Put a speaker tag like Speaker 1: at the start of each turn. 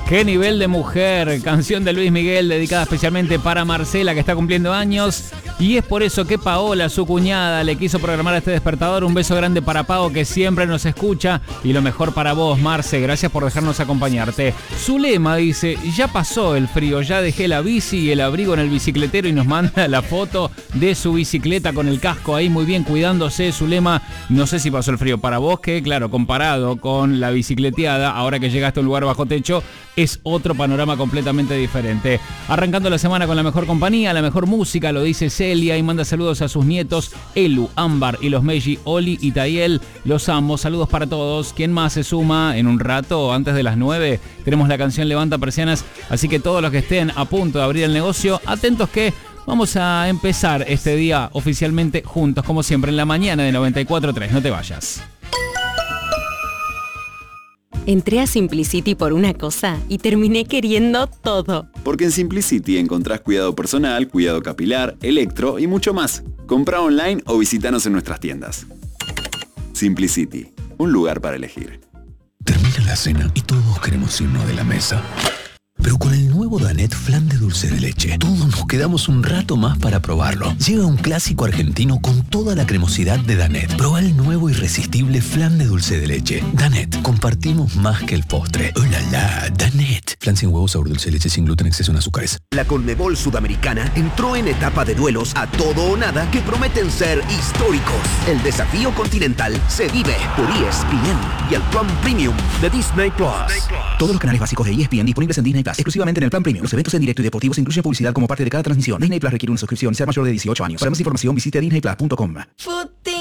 Speaker 1: Qué nivel de mujer, canción de Luis Miguel dedicada especialmente para Marcela, que está cumpliendo años. Y es por eso que Paola, su cuñada, le quiso programar a este despertador. Un beso grande para Pao, que siempre nos escucha. Y lo mejor para vos, Marce, gracias por dejarnos acompañarte. Zulema dice, ya pasó el frío, ya dejé la bici y el abrigo en el bicicletero, y nos manda la foto de su bicicleta con el casco ahí muy bien cuidándose. Zulema, no sé si pasó el frío para vos, que claro, comparado con la bicicleteada, ahora que llegaste a un lugar bajo techo, es otro panorama completamente diferente. Arrancando la semana con la mejor compañía, la mejor música, lo dice Celia, y manda saludos a sus nietos Elu, Ámbar y los Meji, Oli y Tayel. Los amo, saludos para todos. ¿Quién más se suma en un rato? Antes de las 9 tenemos la canción Levanta Persianas, así que todos los que estén a punto de abrir el negocio, atentos que vamos a empezar este día oficialmente juntos, como siempre, en la mañana de 94.3. No te vayas.
Speaker 2: Entré a Simplicity por una cosa y terminé queriendo todo.
Speaker 3: Porque en Simplicity encontrás cuidado personal, cuidado capilar, electro y mucho más. Comprá online o visítanos en nuestras tiendas. Simplicity, un lugar para elegir.
Speaker 4: Termina la cena y todos queremos irnos de la mesa. Pero con el nuevo Danette Flan de dulce de leche, todos nos quedamos un rato más para probarlo. Llega un clásico argentino con toda la cremosidad de Danette. Proba el nuevo irresistible flan de dulce de leche. Danette, compartimos más que el postre. ¡Oh la la! Danette. Flan sin huevo, sabor dulce de leche, sin gluten, exceso en azúcares.
Speaker 5: La Conmebol Sudamericana entró en etapa de duelos a todo o nada que prometen ser históricos. El desafío continental se vive por ESPN y el Plan Premium de Disney Plus.
Speaker 6: Todos los canales básicos de ESPN disponibles en Disney Plus, exclusivamente en el Plan Premium. Los eventos en directo y deportivos incluyen publicidad como parte de cada transmisión. Disney Plus requiere una suscripción, ser mayor de 18 años. Para más información visite disneyplus.com.